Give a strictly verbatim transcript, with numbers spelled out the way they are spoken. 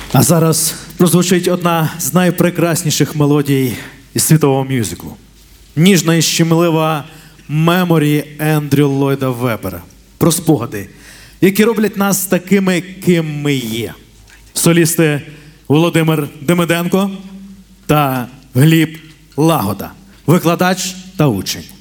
А зараз прозвучить одна з найпрекрасніших мелодій із світового мюзиклу. Ніжна і щемлива меморі Ендрю Ллойда Вебера. Про спогади, які роблять нас такими, ким ми є. Солісти Володимир Демиденко та Гліб Лагода. Викладач та учень.